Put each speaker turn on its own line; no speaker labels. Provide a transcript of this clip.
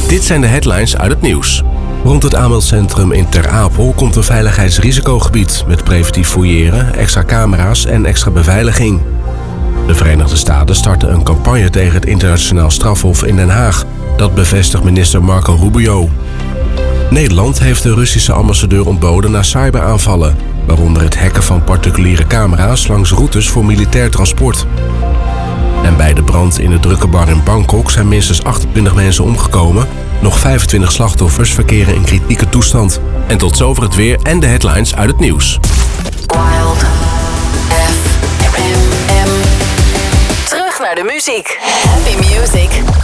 Dit zijn de headlines uit het nieuws. Rond het aanmeldcentrum in Ter Apel komt een veiligheidsrisicogebied met preventief fouilleren, extra camera's en extra beveiliging. De Verenigde Staten starten een campagne tegen het internationaal strafhof in Den Haag. Dat bevestigt minister Marco Rubio. Nederland heeft de Russische ambassadeur ontboden na cyberaanvallen, waaronder het hacken van particuliere camera's langs routes voor militair transport. En bij de brand in de drukke bar in Bangkok zijn minstens 28 mensen omgekomen. Nog 25 slachtoffers verkeren in kritieke toestand. En tot zover het weer en de headlines uit het nieuws.
Wild FM. Terug naar de muziek. Happy music.